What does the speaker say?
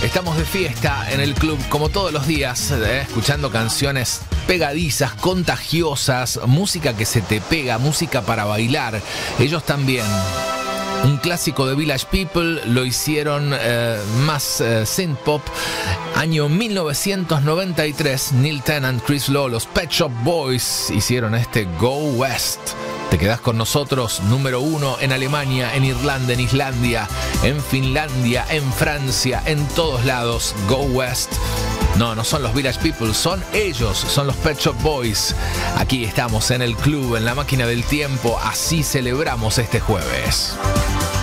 Estamos de fiesta en el club como todos los días, escuchando canciones pegadizas, contagiosas, música que se te pega, música para bailar. Ellos también. Un clásico de Village People, lo hicieron más synth pop. Año 1993, Neil Tennant, Chris Lowe, los Pet Shop Boys hicieron este Go West. Te quedás con nosotros, número 1 en Alemania, en Irlanda, en Islandia, en Finlandia, en Francia, en todos lados. Go West. No son los Village People, son ellos, son los Pet Shop Boys. Aquí estamos en el club, en la máquina del tiempo, así celebramos este jueves.